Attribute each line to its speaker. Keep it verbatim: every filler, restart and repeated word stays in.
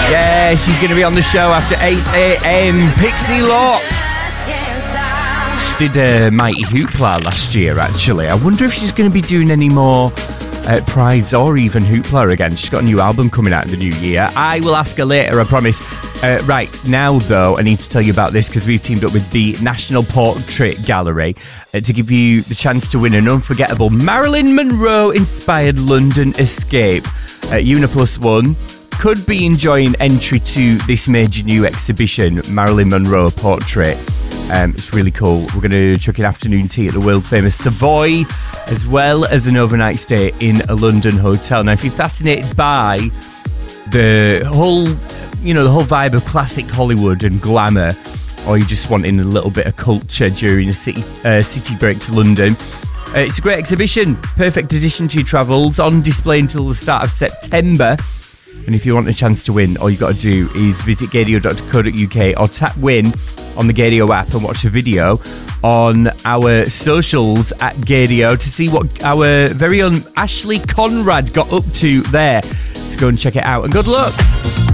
Speaker 1: Yeah, she's going to be on the show after eight a.m. Pixie Lott. She did uh, Mighty Hoopla last year, actually. I wonder if she's going to be doing any more uh, Prides or even Hoopla again. She's got a new album coming out in the new year. I will ask her later, I promise. Uh, right, now, though, I need to tell you about this because we've teamed up with the National Portrait Gallery uh, to give you the chance to win an unforgettable Marilyn Monroe-inspired London escape. Uh, you and a plus one could be enjoying entry to this major new exhibition, Marilyn Monroe Portrait. Um, it's really cool. We're going to chuck an afternoon tea at the world-famous Savoy, as well as an overnight stay in a London hotel. Now, if you're fascinated by the whole, you know, the whole vibe of classic Hollywood and glamour, or you're just wanting a little bit of culture during a city, uh, city break to London, uh, it's a great exhibition. Perfect addition to your travels. On display until the start of September. And if you want a chance to win, all you've got to do is visit gadio dot co dot uk or tap win on the Gadio app and watch a video on our socials at Gadio to see what our very own Ashley Conrad got up to there. So go and check it out and good luck.